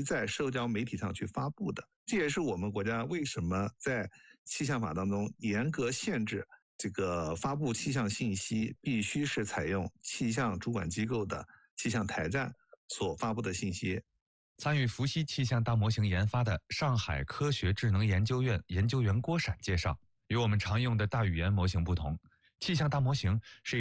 宜在社交媒体上去发布的。这也是我们国家为什么在气象法当中严格限制这个发布气象信息必须是采用气象主管机构的气象台站所发布的信息。 参与伏羲气象大模型研发的上海科学智能研究院研究员郭闪介绍，与我们常用的大语言模型不同，气象大模型是